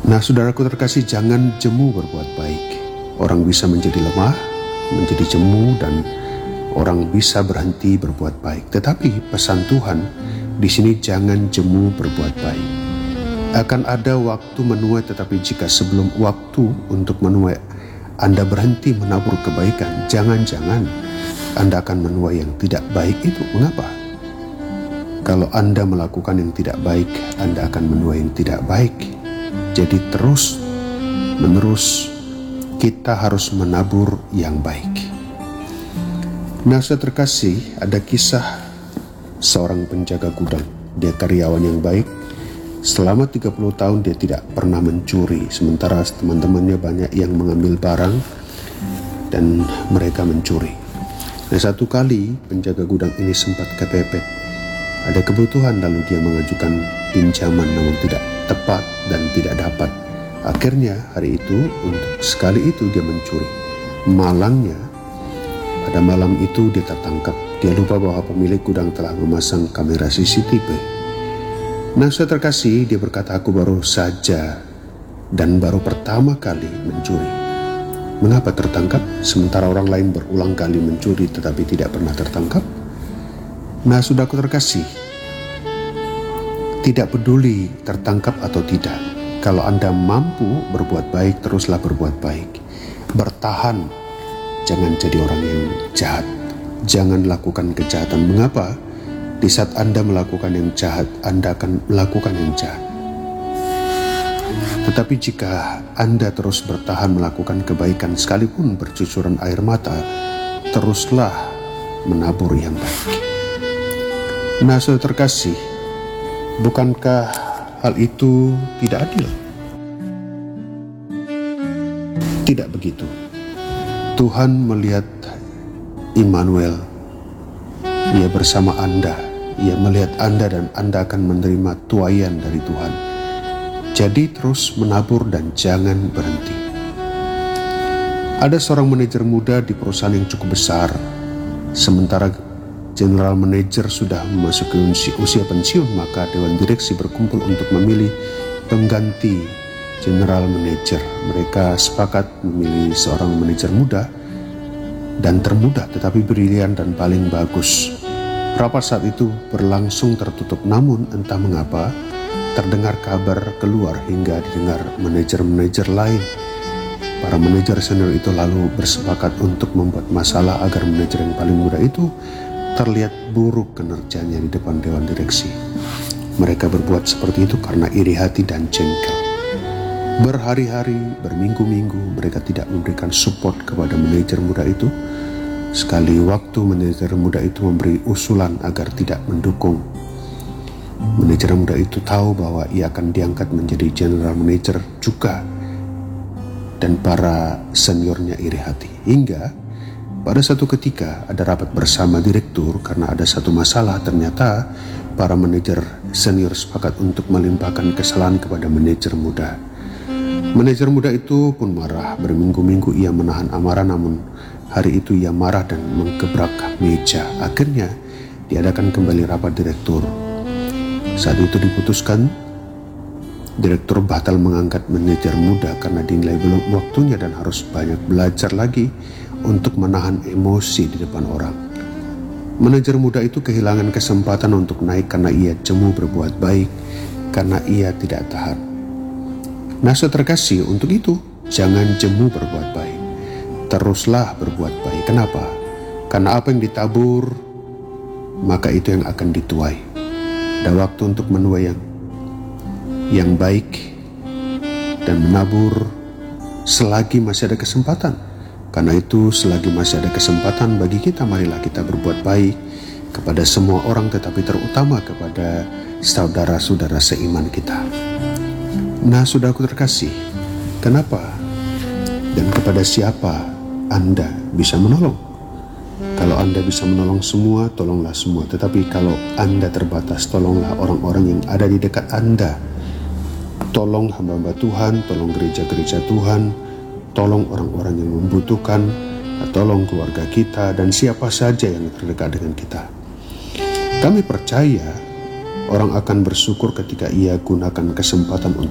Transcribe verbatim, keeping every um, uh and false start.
Nah, saudaraku terkasih, jangan jemu berbuat baik. Orang bisa menjadi lemah, menjadi jemu, dan orang bisa berhenti berbuat baik. Tetapi pesan Tuhan di sini, jangan jemu berbuat baik. Akan ada waktu menuai, tetapi jika sebelum waktu untuk menuai Anda berhenti menabur kebaikan, jangan-jangan Anda akan menuai yang tidak baik itu. Mengapa? Kalau Anda melakukan yang tidak baik, Anda akan menuai yang tidak baik. Jadi terus menerus kita harus menabur yang baik. Nah, saudara terkasih, ada kisah seorang penjaga gudang. Dia karyawan yang baik. Selama tiga puluh tahun dia tidak pernah mencuri, sementara teman-temannya banyak yang mengambil barang dan mereka mencuri. Nah, satu kali penjaga gudang ini sempat kepepet. Ada kebutuhan, lalu dia mengajukan pinjaman namun tidak tepat dan tidak dapat. Akhirnya hari itu, untuk sekali itu dia mencuri. Malangnya, pada malam itu dia tertangkap. Dia lupa bahwa pemilik gudang telah memasang kamera C C T V. Nah, saudara terkasih, dia berkata, aku baru saja dan baru pertama kali mencuri. Mengapa tertangkap? Sementara orang lain berulang kali mencuri tetapi tidak pernah tertangkap. Nah, saudaraku terkasih, tidak peduli tertangkap atau tidak. Kalau Anda mampu berbuat baik, teruslah berbuat baik. Bertahan, jangan jadi orang yang jahat. Jangan lakukan kejahatan. Mengapa? Di saat Anda melakukan yang jahat, Anda akan melakukan yang jahat. Tetapi jika Anda terus bertahan melakukan kebaikan, sekalipun bercucuran air mata, teruslah menabur yang baik. Nah, saudara terkasih, bukankah hal itu tidak adil? Tidak begitu. Tuhan melihat Immanuel, Ia bersama Anda. Ia melihat Anda dan Anda akan menerima tuaian dari Tuhan. Jadi terus menabur dan jangan berhenti. Ada seorang manajer muda di perusahaan yang cukup besar. Sementara general manager sudah memasuki usia pensiun, maka dewan direksi berkumpul untuk memilih pengganti general manager. Mereka sepakat memilih seorang manajer muda dan termuda tetapi brilian dan paling bagus. Rapat saat itu berlangsung tertutup, namun entah mengapa terdengar kabar keluar hingga didengar manajer-manajer lain. Para manajer senior itu lalu bersepakat untuk membuat masalah agar manajer yang paling muda itu terlihat buruk kinerjanya di depan dewan direksi. Mereka berbuat seperti itu karena iri hati dan jengkel. Berhari-hari, berminggu-minggu mereka tidak memberikan support kepada manajer muda itu. Sekali waktu manajer muda itu memberi usulan agar tidak mendukung. Manajer muda itu tahu bahwa ia akan diangkat menjadi general manager juga, dan para seniornya iri hati. Hingga pada satu ketika ada rapat bersama direktur karena ada satu masalah. Ternyata para manajer senior sepakat untuk melimpahkan kesalahan kepada manajer muda. Manajer muda itu pun marah. Berminggu-minggu ia menahan amarah, namun hari itu ia marah dan menggebrak meja. Akhirnya diadakan kembali rapat direktur. Saat itu diputuskan direktur batal mengangkat manajer muda karena dinilai belum waktunya dan harus banyak belajar lagi untuk menahan emosi di depan orang. Manajer muda itu kehilangan kesempatan untuk naik karena ia jemu berbuat baik, karena ia tidak tahan. Nah, saudara terkasih, untuk itu jangan jemu berbuat baik. Teruslah berbuat baik. Kenapa? Karena apa yang ditabur, maka itu yang akan dituai. Ada waktu untuk menuai yang yang baik dan menabur selagi masih ada kesempatan. Karena itu, selagi masih ada kesempatan bagi kita, marilah kita berbuat baik kepada semua orang, tetapi terutama kepada saudara-saudara seiman kita. Nah, saudaraku terkasih, kenapa dan kepada siapa Anda bisa menolong? Kalau Anda bisa menolong semua, tolonglah semua. Tetapi kalau Anda terbatas, tolonglah orang-orang yang ada di dekat Anda. Tolong hamba-hamba Tuhan, tolong gereja-gereja Tuhan, tolong orang-orang yang membutuhkan, tolong keluarga kita, dan siapa saja yang terdekat dengan kita. Kami percaya orang akan bersyukur ketika ia gunakan kesempatan untuk